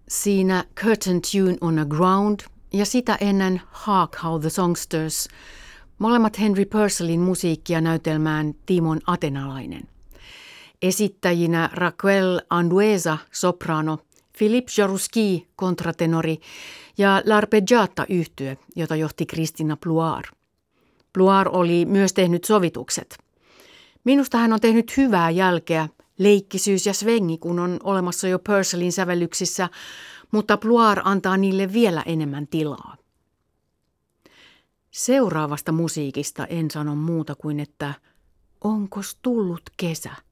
Siinä Curtain Tune on a Ground ja sitä ennen Hark How the Songsters, molemmat Henry Purcellin musiikkia näytelmään Timon Atenalainen. Esittäjinä Raquel Andueza soprano, Philippe Jarouski kontratenori ja L'Arpeggiata-yhtye, jota johti Christina Pluar. Pluar oli myös tehnyt sovitukset. Minusta hän on tehnyt hyvää jälkeä, leikkisyys ja svengi, kun on olemassa jo Purcellin sävellyksissä, mutta Pluar antaa niille vielä enemmän tilaa. Seuraavasta musiikista en sano muuta kuin, että onkos tullut kesä?